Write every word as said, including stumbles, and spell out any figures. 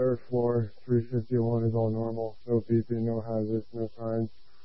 third floor, three fifty-one is all normal. No beeping, no hazards, no signs.